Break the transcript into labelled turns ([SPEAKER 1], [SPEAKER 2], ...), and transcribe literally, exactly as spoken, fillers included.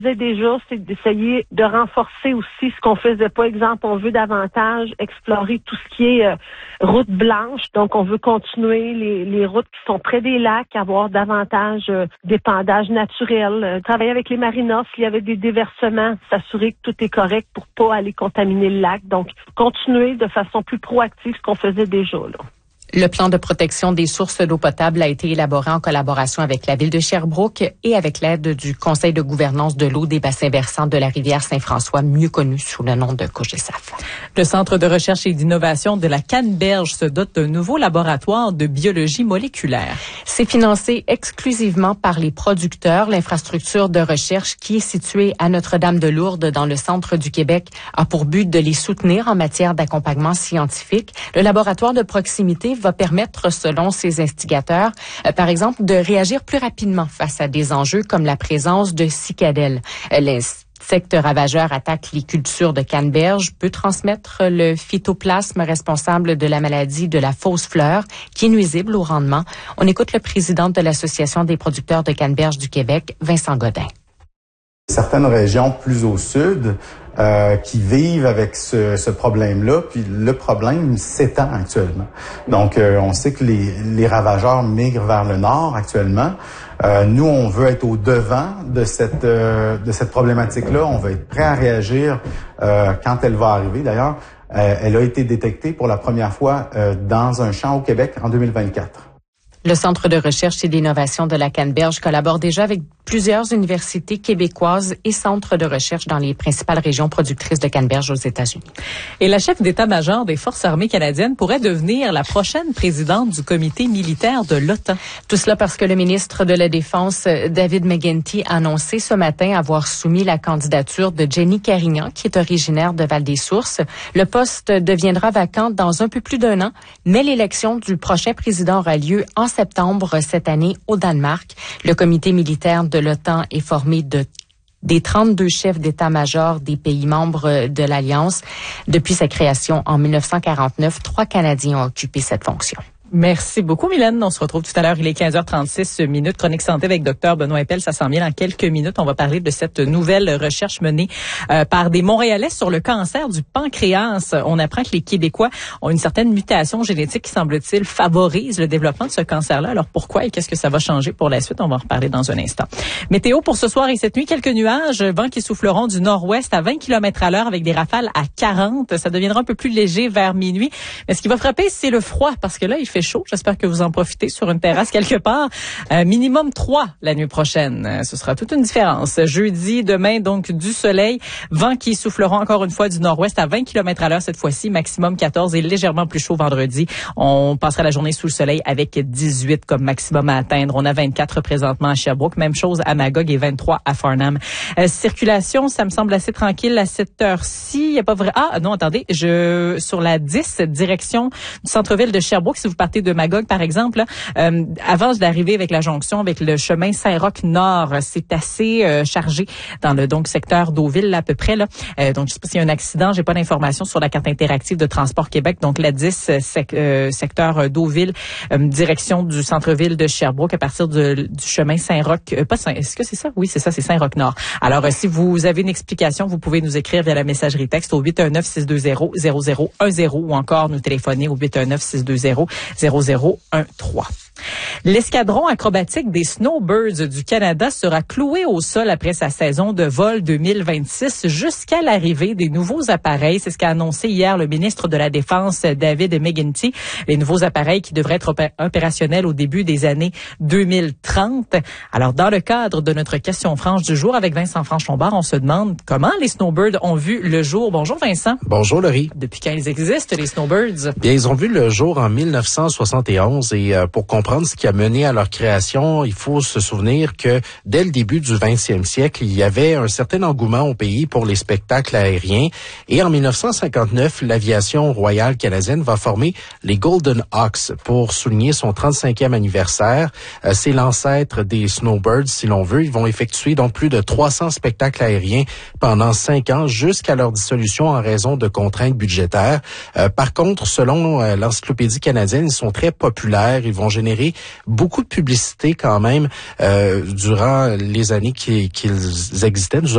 [SPEAKER 1] Déjà, c'est d'essayer de renforcer aussi ce qu'on faisait pas. Exemple, on veut davantage explorer tout ce qui est euh, routes blanches. Donc, on veut continuer les, les routes qui sont près des lacs, avoir davantage euh, d'épandage naturel. Euh, travailler avec les marinas, s'il y avait des déversements, s'assurer que tout est correct pour pas aller contaminer le lac. Donc, continuer de façon plus proactive ce qu'on faisait déjà, là.
[SPEAKER 2] Le plan de protection des sources d'eau potable a été élaboré en collaboration avec la Ville de Sherbrooke et avec l'aide du Conseil de gouvernance de l'eau des bassins versants de la rivière Saint-François, mieux connu sous le nom de COGESAF.
[SPEAKER 3] Le Centre de recherche et d'innovation de la Canneberge se dote d'un nouveau laboratoire de biologie moléculaire.
[SPEAKER 2] C'est financé exclusivement par les producteurs. L'infrastructure de recherche qui est située à Notre-Dame-de-Lourdes dans le centre du Québec a pour but de les soutenir en matière d'accompagnement scientifique. Le laboratoire de proximité va permettre, selon ses instigateurs, euh, par exemple, de réagir plus rapidement face à des enjeux comme la présence de cicadelles. Euh, L'insecte ravageur attaque les cultures de canneberge, peut transmettre le phytoplasme responsable de la maladie de la fausse fleur, qui est nuisible au rendement. On écoute le président de l'Association des producteurs de canneberge du Québec, Vincent Godin.
[SPEAKER 4] Certaines régions plus au sud euh, qui vivent avec ce, ce problème-là, puis le problème s'étend actuellement. Donc, euh, on sait que les, les ravageurs migrent vers le nord actuellement. Euh, nous, on veut être au devant de cette euh, de cette problématique-là. On veut être prêt à réagir euh, quand elle va arriver. D'ailleurs, euh, elle a été détectée pour la première fois euh, dans un champ au Québec en deux mille vingt-quatre.
[SPEAKER 2] Le Centre de recherche et d'innovation de la Canneberge collabore déjà avec plusieurs universités québécoises et centres de recherche dans les principales régions productrices de canneberge aux États-Unis.
[SPEAKER 3] Et la chef d'état-major des Forces armées canadiennes pourrait devenir la prochaine présidente du comité militaire de l'OTAN.
[SPEAKER 2] Tout cela parce que le ministre de la Défense, David McGuinty, a annoncé ce matin avoir soumis la candidature de Jenny Carignan, qui est originaire de Val-des-Sources. Le poste deviendra vacant dans un peu plus d'un an, mais l'élection du prochain président aura lieu en septembre cette année au Danemark. Le comité militaire de l'OTAN est formé de des trente-deux chefs d'état-major des pays membres de l'Alliance. Depuis sa création en mille neuf cent quarante-neuf, trois Canadiens ont occupé cette fonction.
[SPEAKER 3] Merci beaucoup, Mylène. On se retrouve tout à l'heure. Il est quinze heures trente-six minutes. Chronique santé avec Dr Benoît Eppel. Ça s'en vient dans quelques minutes. On va parler de cette nouvelle recherche menée euh, par des Montréalais sur le cancer du pancréas. On apprend que les Québécois ont une certaine mutation génétique qui, semble-t-il, favorise le développement de ce cancer-là. Alors pourquoi et qu'est-ce que ça va changer pour la suite? On va en reparler dans un instant. Météo pour ce soir et cette nuit, quelques nuages, vents qui souffleront du nord-ouest à vingt kilomètres à l'heure avec des rafales à quarante. Ça deviendra un peu plus léger vers minuit. Mais ce qui va frapper, c'est le froid parce que là, il fait chaud. J'espère que vous en profitez sur une terrasse quelque part. Euh, minimum trois la nuit prochaine. Euh, ce sera toute une différence. Jeudi, demain, donc du soleil. Vents qui souffleront encore une fois du nord-ouest à vingt kilomètres à l'heure cette fois-ci. Maximum quatorze et légèrement plus chaud vendredi. On passera la journée sous le soleil avec dix-huit comme maximum à atteindre. On a vingt-quatre présentement à Sherbrooke. Même chose à Magog et vingt-trois à Farnham. Euh, circulation, ça me semble assez tranquille à cette heure-ci. Il y a pas vrai. Ah non, attendez. Je sur la dix, direction du centre-ville de Sherbrooke. Si vous partez de Magog, par exemple, là, euh, avant d'arriver avec la jonction avec le chemin Saint-Roch-Nord, c'est assez euh, chargé dans le donc secteur d'Auville, là, à peu près. Là. Euh, donc, je sais pas s'il y a un accident. J'ai pas d'informations sur la carte interactive de Transport Québec. Donc, la dix, sec, euh, secteur d'Auville, euh, direction du centre-ville de Sherbrooke, à partir de, du chemin Saint-Roch. Euh, pas Saint, est-ce que c'est ça? Oui, c'est ça, c'est Saint-Roch-Nord. Alors, euh, si vous avez une explication, vous pouvez nous écrire via la messagerie texte au huit un neuf, six deux zéro, zéro zéro un zéro ou encore nous téléphoner au huit un neuf, six deux zéro, zéro zéro un trois. L'escadron acrobatique des Snowbirds du Canada sera cloué au sol après sa saison de vol deux mille vingt-six jusqu'à l'arrivée des nouveaux appareils. C'est ce qu'a annoncé hier le ministre de la Défense, David McGuinty. Les nouveaux appareils qui devraient être opé- opérationnels au début des années deux mille trente. Alors, dans le cadre de notre question franche du jour avec Vincent Franche-Lombard, on se demande comment les Snowbirds ont vu le jour. Bonjour Vincent.
[SPEAKER 5] Bonjour Laurie.
[SPEAKER 3] Depuis quand ils existent, les Snowbirds?
[SPEAKER 5] Bien, ils ont vu le jour en mille neuf cent soixante et onze et euh, pour comprendre ce qui a mené à leur création, il faut se souvenir que dès le début du vingtième siècle, il y avait un certain engouement au pays pour les spectacles aériens. Et en mille neuf cent cinquante-neuf, l'aviation royale canadienne va former les Golden Hawks pour souligner son trente-cinquième anniversaire. Euh, c'est l'ancêtre des Snowbirds, si l'on veut. Ils vont effectuer donc plus de trois cents spectacles aériens pendant cinq ans jusqu'à leur dissolution en raison de contraintes budgétaires. Euh, par contre, selon euh, l'Encyclopédie canadienne, ils sont très populaires. Ils vont générer beaucoup de publicité quand même euh, durant les années qu'ils, qu'ils existaient,